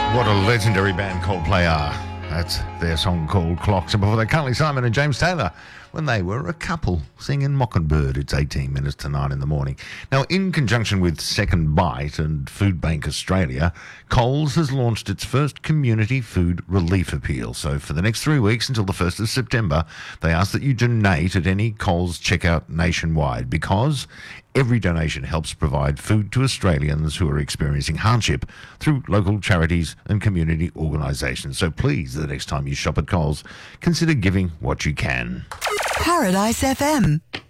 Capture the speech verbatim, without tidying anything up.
What a legendary band Coldplay are. That's their song called Clocks. And before that, Carly Simon and James Taylor, when they were a couple singing Mockingbird. It's eighteen minutes to nine in the morning. Now, in conjunction with Second Bite and Food Bank Australia, Coles has launched its first community food relief appeal. So for the next three weeks until the first of September, they ask that you donate at any Coles checkout nationwide, because every donation helps provide food to Australians who are experiencing hardship through local charities and community organisations. So please, the next time you shop at Coles, consider giving what you can. Paradise F M.